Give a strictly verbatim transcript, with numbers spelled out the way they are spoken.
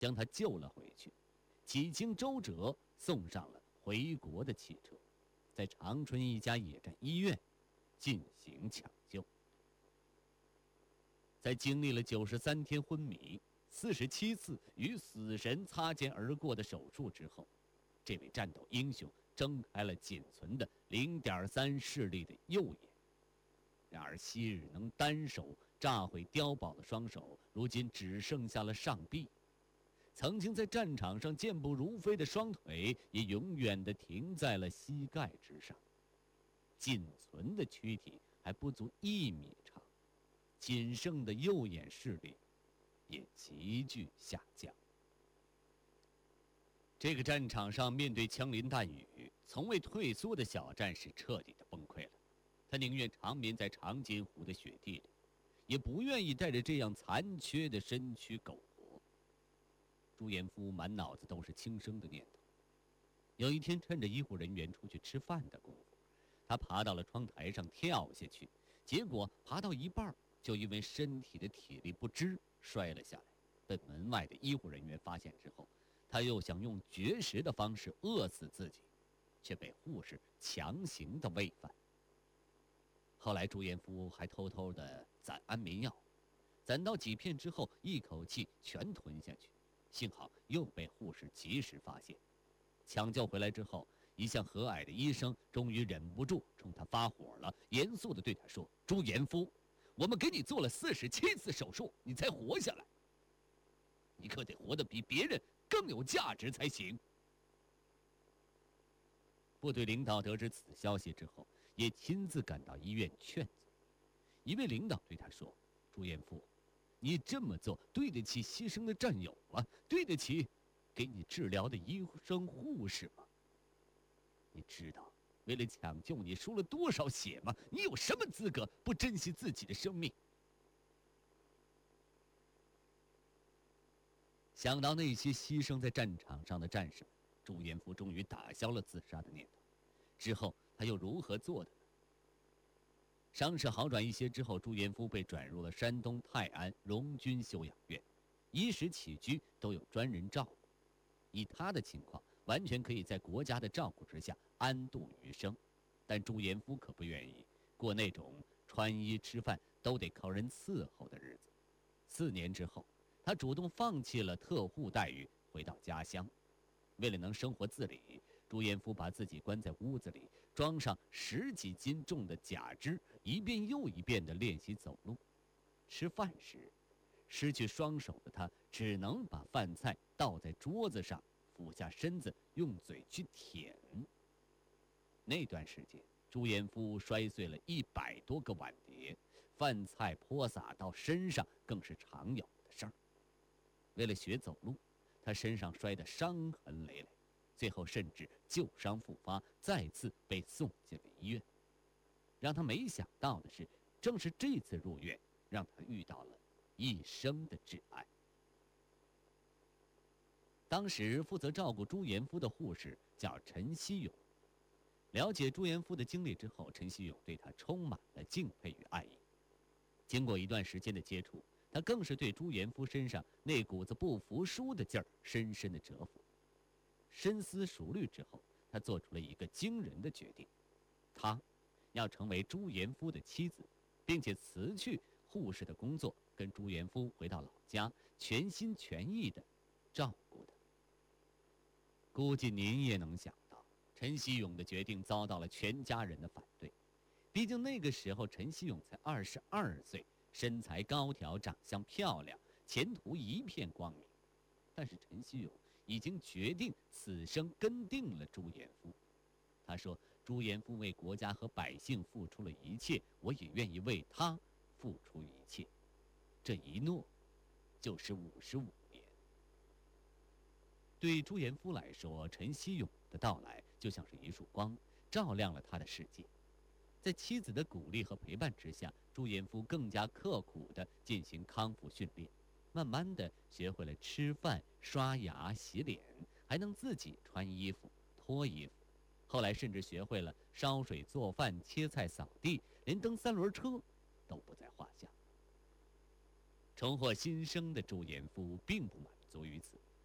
将他救了回去，几经周折送上了回国的汽车，在长春一家野战医院进行抢救。在经历了九十三天昏迷、四十七次与死神擦肩而过的手术之后，这位战斗英雄睁开了仅存的 零点三 视力的右眼。然而昔日能单手炸毁碉堡的双手，如今只剩下了上臂。曾经在战场上健步如飞的双腿，也永远地停在了膝盖之上。仅存的躯体还不足一米长，仅剩的右眼视力也急剧下降。这个战场上面对枪林弹雨、从未退缩的小战士彻底的崩溃了。他宁愿长眠在长津湖的雪地里，也不愿意带着这样残缺的身躯苟活。朱延夫满脑子都是轻生的念头。有一天，趁着医护人员出去吃饭的功夫，他爬到了窗台上跳下去，结果爬到一半就因为身体的体力不支摔了下来。被门外的医护人员发现之后，他又想用绝食的方式饿死自己，却被护士强行的喂饭。后来朱延夫还偷偷的攒安眠药，攒到几片之后，一口气全吞下去，幸好又被护士及时发现。抢救回来之后，一向和蔼的医生终于忍不住冲他发火了，严肃地对他说：“朱延夫，我们给你做了四十七次手术，你才活下来，你可得活得比别人更有价值才行。”部队领导得知此消息之后，也亲自赶到医院劝阻。一位领导对他说：“朱延夫，你这么做对得起牺牲的战友吗？对得起给你治疗的医生护士吗？你知道为了抢救你输了多少血吗？你有什么资格不珍惜自己的生命？”想到那些牺牲在战场上的战士们，朱延夫终于打消了自杀的念头。之后他又如何做的呢？伤势好转一些之后，朱延夫被转入了山东泰安荣军休养院，衣食起居都有专人照顾。以他的情况，完全可以在国家的照顾之下安度余生。但朱延夫可不愿意过那种穿衣吃饭都得靠人伺候的日子。四年之后，他主动放弃了特护待遇，回到家乡。为了能生活自理，朱延夫把自己关在屋子里，装上十几斤重的假肢，一遍又一遍地练习走路。吃饭时，失去双手的他只能把饭菜倒在桌子上，俯下身子用嘴去舔。那段时间，朱延夫摔碎了一百多个碗碟，饭菜泼洒到身上更是常有的事儿。为了学走路，他身上摔得伤痕累累，最后甚至旧伤复发，再次被送进了医院。让他没想到的是，正是这次入院，让他遇到了一生的挚爱。当时负责照顾朱延夫的护士叫陈希勇。了解朱延夫的经历之后，陈希勇对他充满了敬佩与爱意。经过一段时间的接触，他更是对朱延夫身上那股子不服输的劲儿深深的折服。深思熟虑之后，他做出了一个惊人的决定，他要成为朱延夫的妻子，并且辞去护士的工作，跟朱延夫回到老家，全心全意地照顾他。估计您也能想到，陈希勇的决定遭到了全家人的反对。毕竟那个时候陈希勇才二十二岁，身材高挑，长相漂亮，前途一片光明。但是陈希勇已经决定此生跟定了朱延夫。他说：“朱延夫为国家和百姓付出了一切，我也愿意为他付出一切。”这一诺，就是五十五年。对朱延夫来说，陈希勇的到来就像是一束光，照亮了他的世界。在妻子的鼓励和陪伴之下，朱延夫更加刻苦地进行康复训练，慢慢地学会了吃饭、刷牙、洗脸，还能自己穿衣服、脱衣服。后来甚至学会了烧水做饭、切菜扫地，连蹬三轮车都不在话下。重获新生的朱延夫并不满足于此，